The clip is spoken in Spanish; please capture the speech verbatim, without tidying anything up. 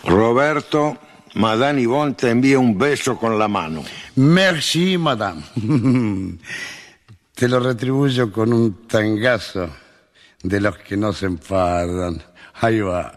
Roberto, Madame Yvonne te envía un beso con la mano. Merci, madame. Te lo retribuyo con un tangazo de los que no se enfadan. Ahí va.